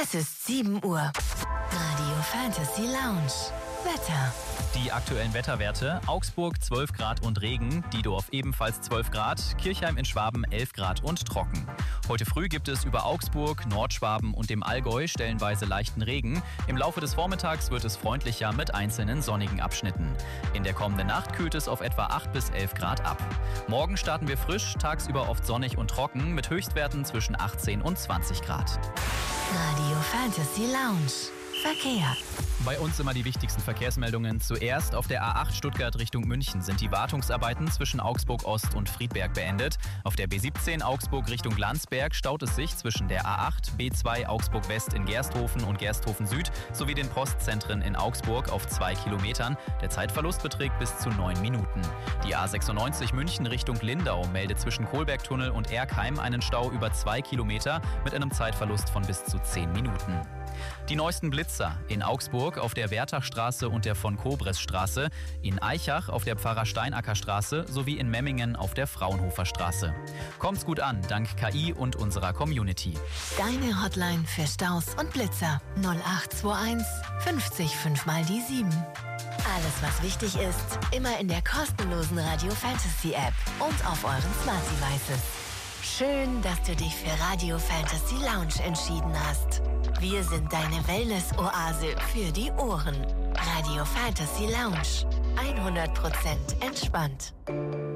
Es ist 7 Uhr. Radio Fantasy Lounge. Wetter. Die aktuellen Wetterwerte: Augsburg 12 Grad und Regen, Diedorf ebenfalls 12 Grad, Kirchheim in Schwaben 11 Grad und trocken. Heute früh gibt es über Augsburg, Nordschwaben und dem Allgäu stellenweise leichten Regen. Im Laufe des Vormittags wird es freundlicher mit einzelnen sonnigen Abschnitten. In der kommenden Nacht kühlt es auf etwa 8 bis 11 Grad ab. Morgen starten wir frisch, tagsüber oft sonnig und trocken mit Höchstwerten zwischen 18 und 20 Grad. Radio Fantasy Lounge. Verkehr. Bei uns immer die wichtigsten Verkehrsmeldungen. Zuerst auf der A8 Stuttgart Richtung München sind die Wartungsarbeiten zwischen Augsburg Ost und Friedberg beendet. Auf der B17 Augsburg Richtung Landsberg staut es sich zwischen der A8, B2 Augsburg West in Gersthofen und Gersthofen Süd sowie den Postzentren in Augsburg auf 2 Kilometern. Der Zeitverlust beträgt bis zu 9 Minuten. Die A96 München Richtung Lindau meldet zwischen Kohlbergtunnel und Erkheim einen Stau über 2 Kilometer mit einem Zeitverlust von bis zu 10 Minuten. Die neuesten Blitzer: in Augsburg auf der Wertachstraße und der von Kobres-Straße, in Aichach auf der Pfarrer-Steinacker-Straße sowie in Memmingen auf der Fraunhofer-Straße. Kommt's gut an, dank KI und unserer Community. Deine Hotline für Staus und Blitzer 0821 50 5 mal die 7. Alles, was wichtig ist, immer in der kostenlosen Radio Fantasy App und auf euren Smart Devices. Schön, dass du dich für Radio Fantasy Lounge entschieden hast. Wir sind deine Wellness-Oase für die Ohren. Radio Fantasy Lounge. 100% entspannt.